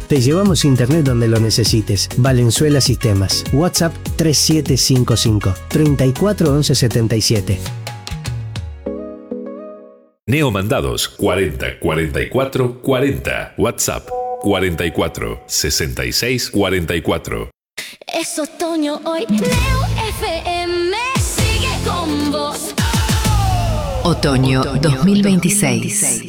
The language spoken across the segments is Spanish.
Te llevamos internet donde lo necesites. Valenzuela Sistemas. WhatsApp 3755 34 11 77. Neomandados 40 44 40. WhatsApp 44 66 44. Es otoño hoy. Neo FM sigue con vos. Otoño 2026.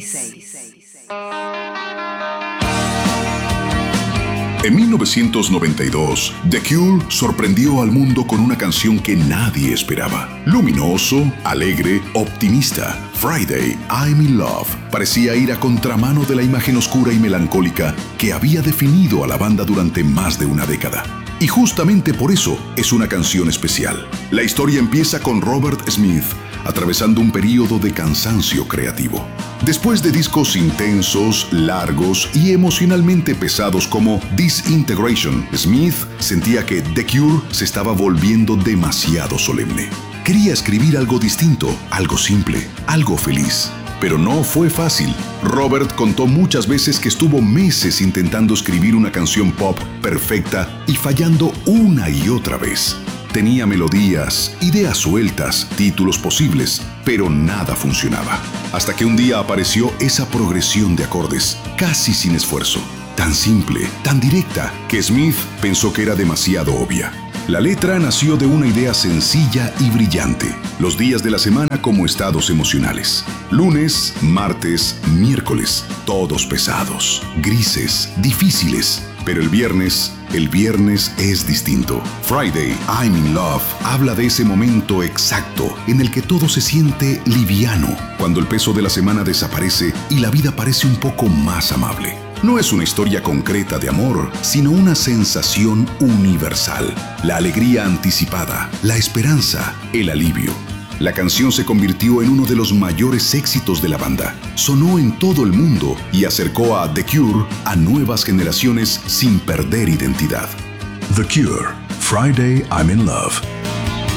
En 1992, The Cure sorprendió al mundo con una canción que nadie esperaba. Luminoso, alegre, optimista, Friday, I'm in Love parecía ir a contramano de la imagen oscura y melancólica que había definido a la banda durante más de una década. Y justamente por eso es una canción especial. La historia empieza con Robert Smith atravesando un período de cansancio creativo. Después de discos intensos, largos y emocionalmente pesados como Disintegration, Smith sentía que The Cure se estaba volviendo demasiado solemne. Quería escribir algo distinto, algo simple, algo feliz. Pero no fue fácil. Robert contó muchas veces que estuvo meses intentando escribir una canción pop perfecta y fallando una y otra vez. Tenía melodías, ideas sueltas, títulos posibles, pero nada funcionaba. Hasta que un día apareció esa progresión de acordes, casi sin esfuerzo. Tan simple, tan directa, que Smith pensó que era demasiado obvia. La letra nació de una idea sencilla y brillante. Los días de la semana como estados emocionales. Lunes, martes, miércoles, todos pesados, grises, difíciles. Pero el viernes es distinto. Friday, I'm in Love, habla de ese momento exacto en el que todo se siente liviano, cuando el peso de la semana desaparece y la vida parece un poco más amable. No es una historia concreta de amor, sino una sensación universal. La alegría anticipada, la esperanza, el alivio. La canción se convirtió en uno de los mayores éxitos de la banda. Sonó en todo el mundo y acercó a The Cure a nuevas generaciones sin perder identidad. The Cure, Friday I'm in Love.